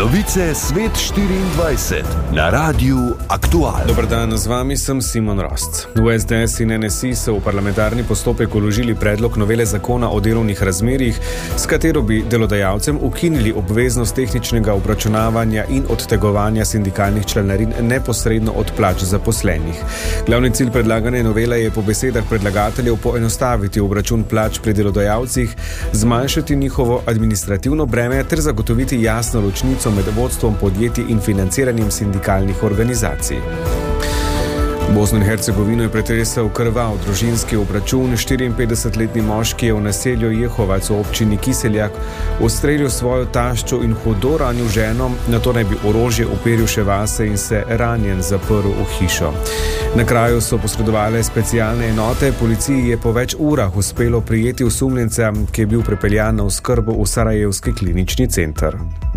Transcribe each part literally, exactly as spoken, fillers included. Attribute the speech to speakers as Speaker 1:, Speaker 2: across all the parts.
Speaker 1: Novice Svet štiriindvajset na Radiu Aktual.
Speaker 2: Dobar dan, z vami sem Simon Rost. V es de es in en es i so v parlamentarni postopek vložili predlog novele zakona o delovnih razmerjih, s katero bi delodajalcem ukinili obveznost tehničnega obračunavanja in odtegovanja sindikalnih članarin neposredno od plač zaposlenih. Glavni cilj predlagane novele je po besedah predlagateljev poenostaviti obračun plač pri delodajalcih, zmanjšati njihovo administrativno breme ter zagotoviti jasno ločnico med vodstvom podjetij in financiranjem sindikalnih organizacij. Bosno in Hercegovino je pretresel krvav družinski obračun. štiriinpetdesetletni moški je v naselju Jehovac v občini Kiseljak ustrelil svojo taščo in hudo ranil ženo, nato naj bi orožje uperil še vase in se ranjen zaprl v hišo. Na kraju so posredovale specialne enote, policiji je po več urah uspelo prijeti osumljenca, ki je bil prepeljan na oskrbo v sarajevski klinični center.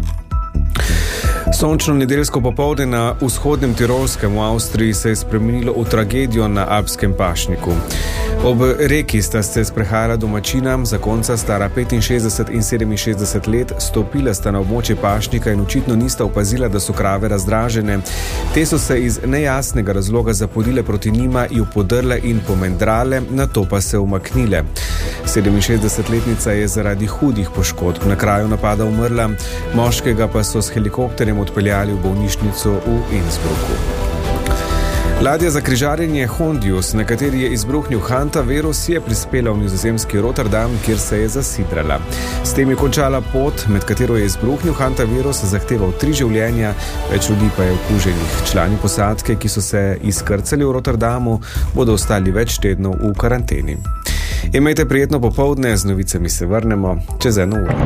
Speaker 2: Sončno nedeljsko popoldne na vzhodnem Tirolskem v Avstriji se je spremenilo v tragedijo na alpskem pašniku. Ob reki sta se sprehajala domačina, zakonca stara petinšestdeset in sedeminšestdeset let, stopila sta na območje pašnika in očitno nista opazila, da so krave razdražene. Te so se iz nejasnega razloga zapodile proti njima, ju podrle in pomendrale, nato pa se umaknile. sedeminšestdesetletnica je zaradi hudih poškodb na kraju napada umrla, moškega pa so s helikopterjem odpeljali v bolnišnico v Innsbrucku. Ladja za križarjenje Hondius, na kateri je izbruhnil Hantavirus, je prispela v nizozemski Rotterdam, kjer se je zasidrala. S tem je končala pot, med katero je izbruhnil Hantavirus, zahteval tri življenja, več ljudi pa je okuženih. Člani posadke, ki so se izkrcali v Rotterdamu, bodo ostali več tednov v karanteni. Imejte prijetno popoldne, z novicami se vrnemo čez eno uro.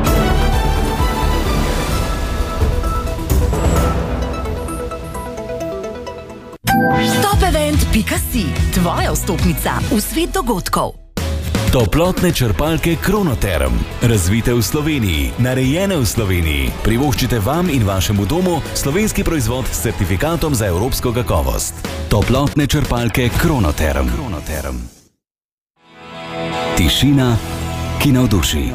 Speaker 3: Topevent pika si, tvoja vstopnica v svet dogodkov.
Speaker 4: Toplotne črpalke Kronoterm. Razvite v Sloveniji, narejene v Sloveniji. Privoščite vam in vašemu domu slovenski proizvod s certifikatom za evropsko kakovost. Toplotne črpalke Kronoterm. Kronoterm. Tišina, ki navduši.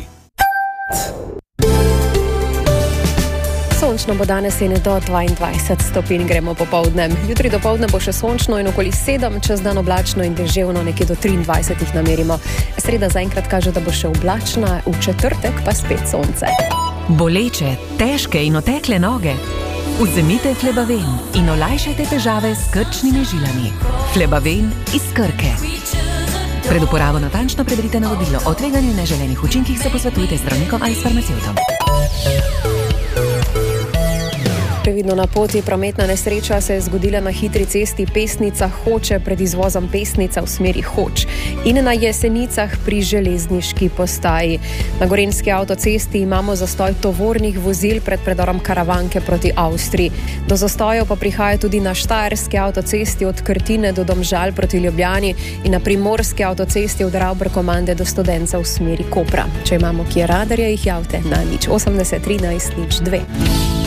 Speaker 5: Sončno bo danes in do dvaindvajset stopinj, gremo popoldne. Jutri dopoldne bo še sončno in okoli sedem, čez dan oblačno in deževno, nekje do triindvajset jih namerimo. Sreda zaenkrat kaže, da bo še oblačna, v četrtek pa spet sonce.
Speaker 3: Boleče, težke in otekle noge? Vzemite Flebaven in olajšajte težave s krčnimi žilami. Flebaven iz Krke. Pred uporabo natančno preberite navodilo. O tveganju in neželenih učinkih se posvetujte z zdravnikom ali s farmacevtom.
Speaker 5: Previdno na poti, prometna nesreča se je zgodila na hitri cesti Pesnica-Hoče pred izvozom Pesnica v smeri Hoč in na Jesenicah pri železniški postaji. Na gorenjski avtocesti imamo zastoj tovornih vozil pred predorom Karavanke proti Avstriji. Do zastojev pa prihaja tudi na štajerski avtocesti od Krtine do Domžal proti Ljubljani in na primorski avtocesti od Ravbrkomande do Studenca v smeri Kopra. Če imamo kje radarja, jih javite na nič osemdeset trinajst nič dve.